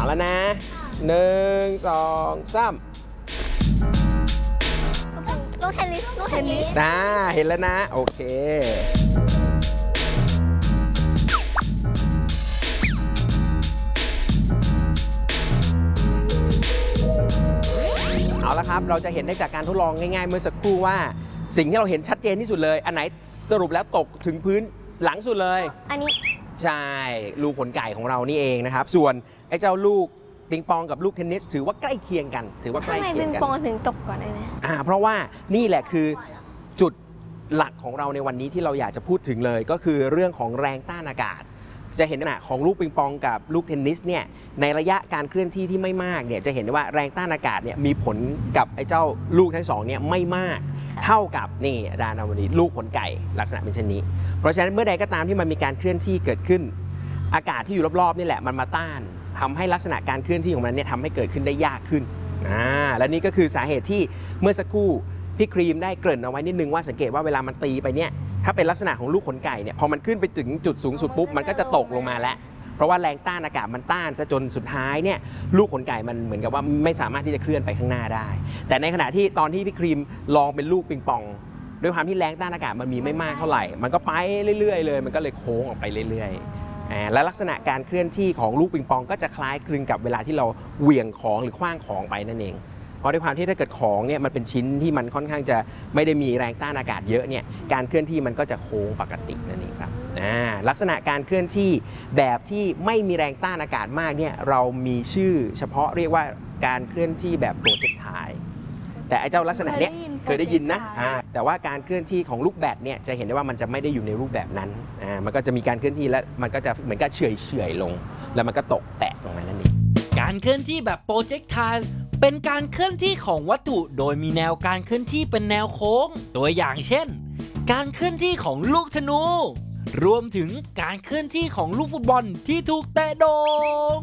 เอาแล้วนะ1 2 3 ลูกเทนนิสเห็นแล้วนะโอเคเอาละครับเราจะเห็นได้จากการทดลองง่ายๆเมื่อสักครู่ว่าสิ่งที่เราเห็นชัดเจนที่สุดเลยอันไหนสรุปแล้วตกถึงพื้นหลังสุดเลยอันนี้ใช่ลูกขนไก่ของเรานี่เองนะครับส่วนไอ้เจ้าลูกปิงปองกับลูกเทนนิสถือว่าใกล้เคียงกันทำไมปิงปองถึงตกก่อนได้ไหมเพราะว่านี่แหละคือจุดหลักของเราในวันนี้ที่เราอยากจะพูดถึงเลยก็คือเรื่องของแรงต้านอากาศจะเห็นขนาดของลูกปิงปองกับลูกเทนนิสเนี่ยในระยะการเคลื่อนที่ที่ไม่มากเนี่ยจะเห็นได้ว่าแรงต้านอากาศเนี่ยมีผลกับไอ้เจ้าลูกทั้งสองเนี่ยไม่มากเท่ากับนี่อาจารย์เอาวันนี้ลูกขนไก่ลักษณะเป็นเช่นนี้เพราะฉะนั้นเมื่อใดก็ตามที่มันมีการเคลื่อนที่เกิดขึ้นอากาศที่อยู่รอบๆนี่แหละมันมาต้านทำให้ลักษณะการเคลื่อนที่ของมันเนี่ยทำให้เกิดขึ้นได้ยากขึ้นและนี่ก็คือสาเหตุที่เมื่อสักครู่พี่ครีมได้เกริ่นเอาไว้นิดนึงว่าสังเกตว่าเวลามันตีไปเนี่ยถ้าเป็นลักษณะของลูกขนไก่เนี่ยพอมันขึ้นไปถึงจุดสูงสุดปุ๊บมันก็จะตกลงมาแล้วเพราะว่าแรงต้านอากาศมันต้านซะจนสุดท้ายเนี่ยลูกขนไก่มันเหมือนกับว่าไม่สามารถที่จะเคลื่อนไปข้างหน้าได้แต่ในขณะที่ตอนที่พี่ครีมลองเป็นลูกปิงปองด้วยความที่แรงต้านอากาศมันมีไม่มากเท่าไหร่มันก็ไปเรื่อยๆเลยมันก็เลยโค้งออกไปเรื่อยๆและลักษณะการเคลื่อนที่ของลูกปิงปองก็จะคล้ายคลึงกับเวลาที่เราเหวี่ยงของหรือขว้างของไปนั่นเองเพราะด้วยความที่ถ้าเกิดของเนี่ยมันเป็นชิ้นที่มันค่อนข้างจะไม่ได้มีแรงต้านอากาศเยอะเนี่ยการเคลื่อนที่มันก็จะโค้งปกตินั่นเองครับลักษณะการเคลื่อนที่แบบที่ไม่มีแรงต้านอากาศมากเนี่ยเรามีชื่อเฉพาะเรียกว่าการเคลื่อนที่แบบโปรเจกไทล์แต่ไอ้เจ้าลักษณะเนี้ยเคยได้ยินนะแต่ว่าการเคลื่อนที่ของลูกแบดเนี่ยจะเห็นได้ว่ามันจะไม่ได้อยู่ในรูปแบบนั้นมันก็จะมีการเคลื่อนที่แล้วมันก็จะเหมือนกับเฉยๆลงแล้วมันก็ตกแตะลงมานั่นเองการเคลื่อนที่แบบโปรเจกไทล์เป็นการเคลื่อนที่ของวัตถุโดยมีแนวการเคลื่อนที่เป็นแนวโค้งตัวอย่างเช่นการเคลื่อนที่ของลูกธนูรวมถึงการเคลื่อนที่ของลูกฟุตบอลที่ถูกเตะโด่ง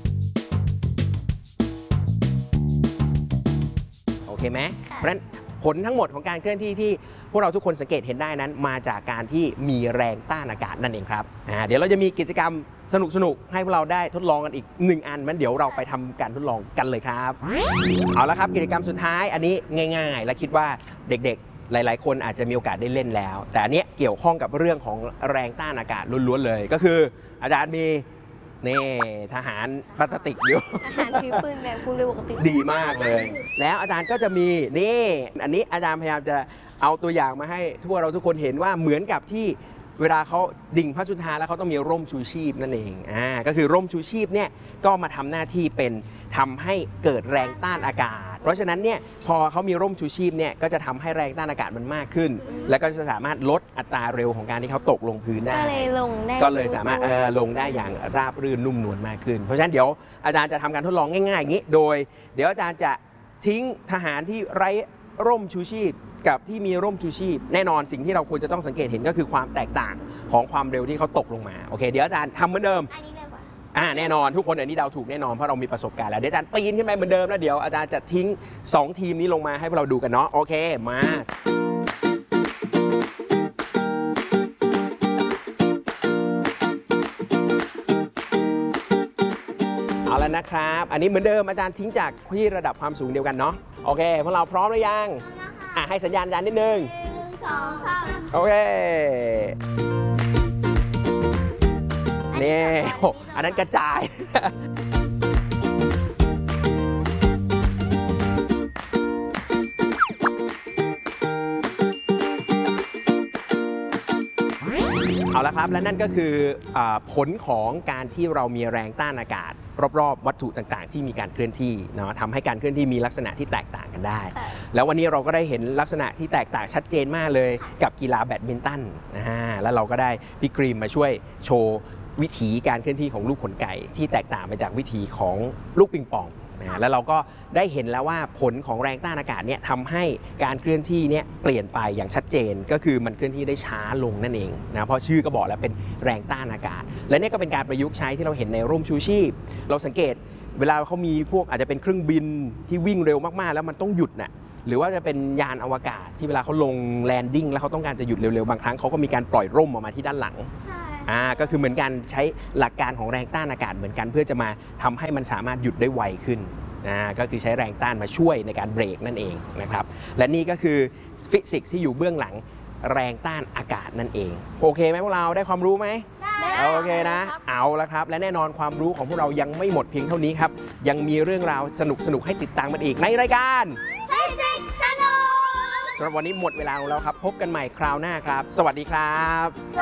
โอเคไหมเพราะฉะนั้นผลทั้งหมดของการเคลื่อนที่ที่พวกเราทุกคนสังเกตเห็นได้นั้นมาจากการที่มีแรงต้านอากาศนั่นเองครับเดี๋ยวเราจะมีกิจกรรมสนุกให้พวกเราได้ทดลองกันอีก1 อันมันเดี๋ยวเราไปทำการทดลองกันเลยครับเอาละครับกิจกรรมสุดท้ายอันนี้ง่ายๆและคิดว่าเด็กๆหลายๆคนอาจจะมีโอกาสได้เล่นแล้วแต่อันนี้เกี่ยวข้องกับเรื่องของแรงต้านอากาศล้วนๆเลยก็คืออาจารย์มีนี่ทหารพลาสติกอยู่ทหารถือปืนแบบคุณเลยปกติดีมากเลยแล้วอาจารย์ก็จะมีนี่อันนี้อาจารย์พยายามจะเอาตัวอย่างมาให้พวกเราทุกคนเห็นว่าเหมือนกับที่เวลาเขาดิ่งพระสุธาแล้วเขาต้องมีร่มชูชีพนั่นเองก็คือร่มชูชีพเนี่ยก็มาทำหน้าที่เป็นทำให้เกิดแรงต้านอากาศเพราะฉะนั้นเนี่ยพอเขามีร่มชูชีพเนี่ยก็จะทำให้แรงต้านอากาศมันมากขึ้นแล้วก็จะสามารถลดอัตราเร็วของการที่เขาตกลงพื้นได้ก็เลยสามารถลงได้อย่างราบรื่นนุ่มนวลมากขึ้นเพราะฉะนั้นเดี๋ยวอาจารย์จะทำการทดลองง่ายๆอย่างนี้โดยเดี๋ยวอาจารย์จะทิ้งทหารที่ไร้ร่มชูชีพกับที่มีร่มชูชีพแน่นอนสิ่งที่เราควรจะต้องสังเกตเห็นก็คือความแตกต่างของความเร็วที่เขาตกลงมาโอเคเดี๋ยวอาจารย์ทำเหมือนเดิมแน่นอนทุกคนอันนี้เดาถูกแน่นอนเพราะเรามีประสบการณ์แล้วเดี๋ยวอาจารย์ปีนขึ้นไปเหมือนเดิมแล้วเดี๋ยวอาจารย์จะทิ้ง2 ทีมนี้ลงมาให้พวกเราดูกันเนาะโอเคมาเอาแล้วนะครับอันนี้เหมือนเดิมอาจารย์ทิ้งจากที่ระดับความสูงเดียวกันเนาะโอเคพวกเราพร้อมหรือยังให้สัญญาณอาจารย์นิดนึง 1 2 3 โอเคนี่อันนั้นกระจายเอาละครับและนั่นก็คือผลของการที่เรามีแรงต้านอากาศรอบๆวัตถุต่างๆที่มีการเคลื่อนที่เนาะทำให้การเคลื่อนที่มีลักษณะที่แตกต่างกันได้แล้ววันนี้เราก็ได้เห็นลักษณะที่แตกต่างชัดเจนมากเลยกับกีฬาแบดมินตันแล้วเราก็ได้พี่กรีมมาช่วยโชว์วิถีการเคลื่อนที่ของลูกขนไก่ที่แตกต่างไปจากวิถีของลูกปิงปองแล้วเราก็ได้เห็นแล้วว่าผลของแรงต้านอากาศเนี่ยทำให้การเคลื่อนที่เนี่ยเปลี่ยนไปอย่างชัดเจนก็คือมันเคลื่อนที่ได้ช้าลงนั่นเองนะเพราะชื่อก็บอกแล้วเป็นแรงต้านอากาศและนี่ก็เป็นการประยุกต์ใช้ที่เราเห็นในร่มชูชีพเราสังเกตเวลาเขามีพวกอาจจะเป็นเครื่องบินที่วิ่งเร็วมากๆแล้วมันต้องหยุดน่ะหรือว่าจะเป็นยานอวกาศที่เวลาเขาลงแลนดิ้งแล้วเขาต้องการจะหยุดเร็วๆบางครั้งเขาก็มีการปล่อยร่มออกมาที่ด้านหลังก็คือเหมือนกันใช้หลักการของแรงต้านอากาศเหมือนกันเพื่อจะมาทำให้มันสามารถหยุดได้ไวขึ้นก็คือใช้แรงต้านมาช่วยในการเบรกนั่นเองนะครับและนี่ก็คือฟิสิกส์ที่อยู่เบื้องหลังแรงต้านอากาศนั่นเองโอเคไหมพวกเราได้ความรู้ไหมโอเคนะเอาละครับและแน่นอนความรู้ของพวกเรายังไม่หมดเพียงเท่านี้ครับยังมีเรื่องราวสนุกๆให้ติดตามกันอีกในรายการฟิสิกส์สนุกสำหรับวันนี้หมดเวลาของเราครับพบกันใหม่คราวหน้าครับสวัสดีครับ